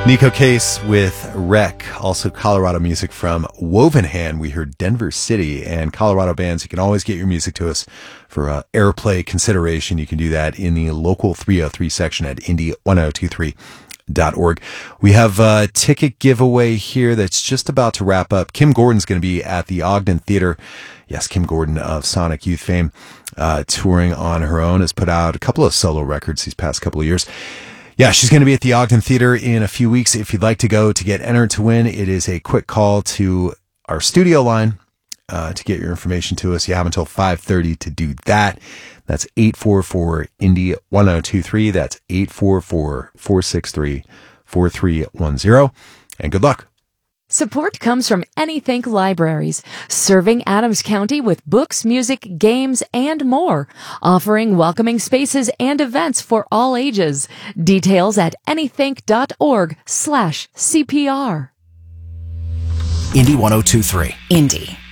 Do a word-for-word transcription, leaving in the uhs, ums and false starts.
Nico Case with Wreck, also Colorado music from Woven Hand. We heard Denver City, and Colorado bands, you can always get your music to us for uh, airplay consideration. You can do that in the local three oh three section at indy ten twenty-three dot org. We have a ticket giveaway here that's just about to wrap up. Kim Gordon's going to be at the Ogden Theater. Yes, Kim Gordon of Sonic Youth fame, uh, touring on her own, has put out a couple of solo records these past couple of years. Yeah, she's going to be at the Ogden Theater in a few weeks. If you'd like to go to get entered to win, it is a quick call to our studio line uh, to get your information to us. You have until five thirty to do that. That's eight four four Indy ten twenty-three. That's eight four four, four six three, four three one zero. And good luck. Support comes from Anythink Libraries, serving Adams County with books, music, games, and more, offering welcoming spaces and events for all ages. Details at anythink.org slash CPR. Indy ten twenty-three. Indy.